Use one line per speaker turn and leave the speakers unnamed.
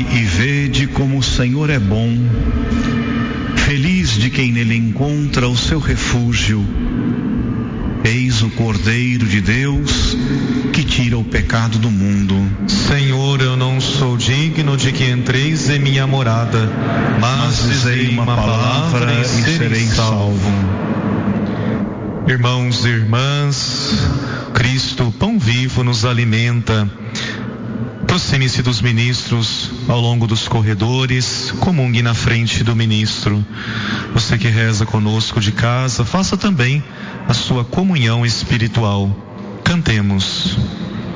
e vede como o Senhor é bom. Feliz de quem nele encontra o seu refúgio. Eis o Cordeiro de Deus que tira o pecado do mundo.
Senhor, eu não sou digno de que entreis em minha morada, mas dizei uma palavra e serei salvo. Irmãos e irmãs, Cristo, pão vivo, nos alimenta. Aproxime-se dos ministros ao longo dos corredores, comungue na frente do ministro. Você que reza conosco de casa, faça também a sua comunhão espiritual. Cantemos.